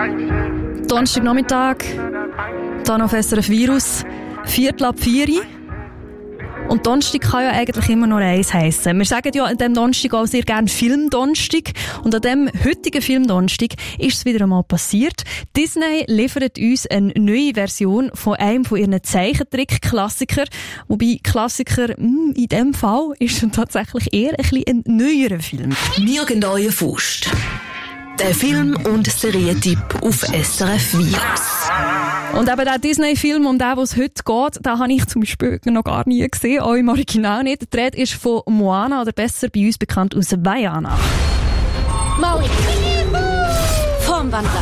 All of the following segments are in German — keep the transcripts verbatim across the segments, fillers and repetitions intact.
Donnerstagnachmittag, dann auf S R F Virus, Viertel ab vier. Und Donnerstag kann ja eigentlich immer nur eins heissen. Wir sagen ja an diesem Donnerstag auch sehr gerne Filmdonnerstag. Und an diesem heutigen Filmdonnerstag ist es wieder einmal passiert. Disney liefert uns eine neue Version von einem von ihren Zeichentrick-Klassikern. Wobei Klassiker mh, in diesem Fall ist tatsächlich eher ein bisschen ein neuerer Film. Nirgendwo Faust. Der Film- und Serientipp auf S R F Virus. Und eben der Disney-Film, um den, was es heute geht, den habe ich zum Beispiel noch gar nie gesehen, auch im Original nicht. Der Rede ist von Moana, oder besser bei uns bekannt aus Vaiana. Maui, Formwandler,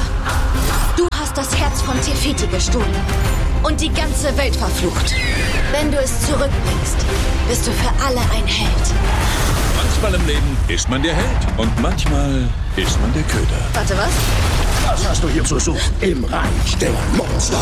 du hast das Herz von Te Fiti gestohlen und die ganze Welt verflucht. Wenn du es zurückbringst, bist du für alle ein Held. Manchmal im Leben ist man der Held und manchmal ist man der Köder. Warte, was? Was hast du hier zu suchen? Im Reich der Monster.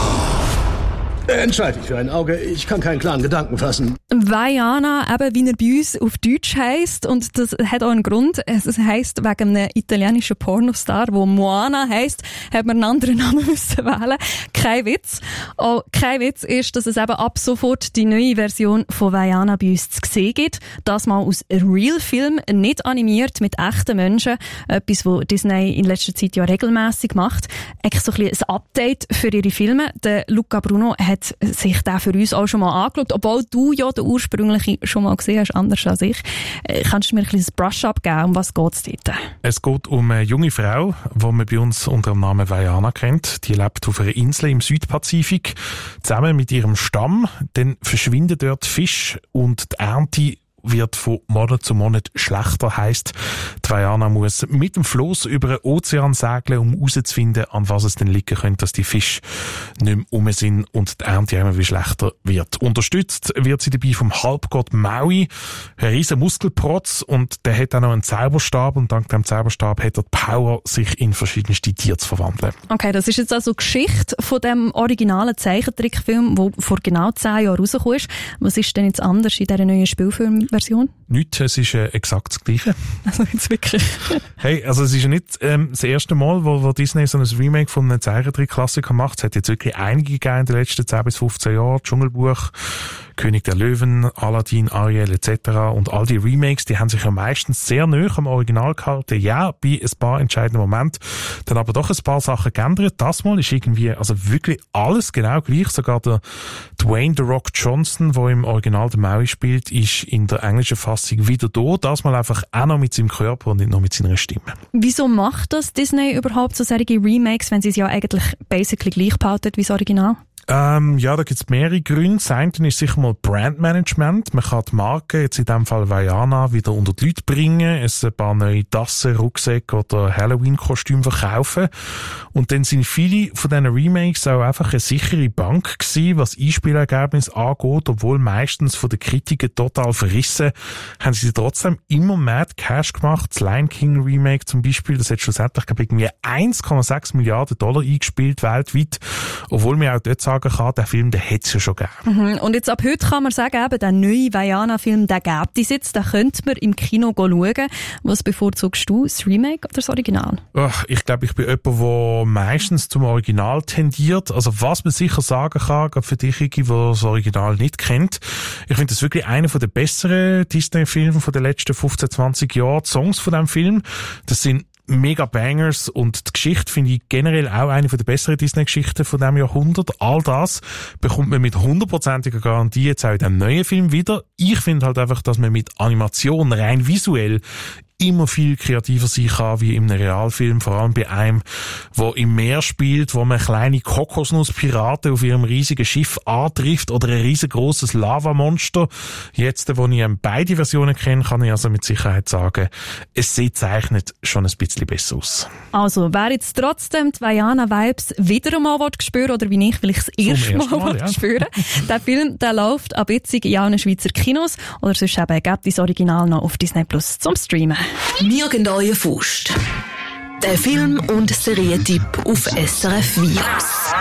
Entscheide dich für ein Auge. Ich kann keinen klaren Gedanken fassen. Vaiana, eben wie er bei uns auf Deutsch heisst. Und das hat auch einen Grund. Es heisst wegen einem italienischen Pornostar, der Moana heisst, hat man einen anderen Namen müssen wählen. Kein Witz. Auch kein Witz ist, dass es eben ab sofort die neue Version von Vaiana bei uns zu sehen gibt. Das mal aus Real-Film, nicht animiert mit echten Menschen. Etwas, was Disney in letzter Zeit ja regelmässig macht. Eigentlich so ein bisschen ein Update für ihre Filme. Der Luca Bruno hat sich der für uns auch schon mal angeschaut, obwohl du ja den ursprünglichen schon mal gesehen hast, anders als ich. Kannst du mir ein kleines Brush-up geben, um was geht es dort? Es geht um eine junge Frau, die man bei uns unter dem Namen Vaiana kennt. Die lebt auf einer Insel im Südpazifik, zusammen mit ihrem Stamm. Dann verschwinden dort Fische und die Ernte wird von Monat zu Monat schlechter, heisst, die Vaiana muss mit dem Floss über den Ozean segeln, um herauszufinden, an was es denn liegen könnte, dass die Fische nicht mehr rum sind und die Ernte immer wie schlechter wird. Unterstützt wird sie dabei vom Halbgott Maui, ein riesen Muskelprotz, und der hat auch noch einen Zauberstab, und dank dem Zauberstab hat er die Power, sich in verschiedenste Tiere zu verwandeln. Okay, das ist jetzt also die Geschichte von dem originalen Zeichentrickfilm, der vor genau zehn Jahren rausgekommen ist. Was ist denn jetzt anders in dieser neuen Spielfilm Version? Nicht, es ist äh, exakt das Gleiche. Also jetzt wirklich. Hey, also es ist ja nicht ähm, das erste Mal, wo, wo Disney so ein Remake von einem Zeichentrick-Klassiker macht. Es hat jetzt wirklich einige gegeben in den letzten zehn bis fünfzehn Jahren. Dschungelbuch, König der Löwen, Aladdin, Ariel et cetera. Und all die Remakes, die haben sich ja meistens sehr nahe am Original gehalten. Ja, bei ein paar entscheidenden Momenten. Dann aber doch ein paar Sachen geändert. Das Mal ist irgendwie also wirklich alles genau gleich. Sogar der Dwayne The Rock Johnson, der im Original den Maui spielt, ist in der englischen Fassung wieder da. Das mal einfach auch noch mit seinem Körper und nicht nur mit seiner Stimme. Wieso macht das Disney überhaupt so solche Remakes, wenn sie es ja eigentlich basically gleich behalten wie das Original? Ähm, ja, da gibt's mehrere Gründe. Das eine ist sicher mal Brandmanagement. Man kann die Marke, jetzt in dem Fall Vaiana, wieder unter die Leute bringen, es ein paar neue Tassen, Rucksäcke oder Halloween-Kostüme verkaufen. Und dann sind viele von diesen Remakes auch einfach eine sichere Bank gewesen, was Einspielergebnis angeht, obwohl meistens von den Kritiken total verrissen, haben sie trotzdem immer mad Cash gemacht. Das Lion King Remake zum Beispiel, das hat schlussendlich, glaube ich, irgendwie eins Komma sechs Milliarden Dollar eingespielt weltweit, obwohl wir auch dort sagen kann, den Film, den hätte es ja schon gegeben. Mhm. Und jetzt ab heute kann man sagen, eben, der neue Vaiana-Film, den gibt es jetzt, den könnte man im Kino schauen. Was bevorzugst du, das Remake oder das Original? Ach, ich glaube, ich bin jemand, der meistens zum Original tendiert. Also was man sicher sagen kann, gerade für dich, Iki, der das Original nicht kennt, ich finde das wirklich einer der besseren Disney-Filme von den letzten fünfzehn, zwanzig Jahren. Die Songs von diesem Film, das sind mega Bangers, und die Geschichte finde ich generell auch eine der besseren Disney-Geschichten von diesem Jahrhundert. All das bekommt man mit hundertprozentiger Garantie jetzt auch in diesem neuen Film wieder. Ich finde halt einfach, dass man mit Animation rein visuell immer viel kreativer sein kann wie in einem Realfilm, vor allem bei einem, der im Meer spielt, wo man kleine Kokosnusspiraten auf ihrem riesigen Schiff antrifft oder ein riesengroßes Lavamonster. Jetzt, wo ich beide Versionen kenne, kann ich also mit Sicherheit sagen, es sieht zeichnet schon ein bisschen besser aus. Also, wer jetzt trotzdem die Vaiana-Vibes wieder einmal spüren oder wie ich vielleicht das erste Mal, mal ja. spüren, der Film, der läuft ab jetzt in allen Schweizer Kinos oder sonst eben gibt das Original noch auf Disney Plus zum Streamen. Nirgendwo Faust. Der Film- und Serientipp auf S R F Virus.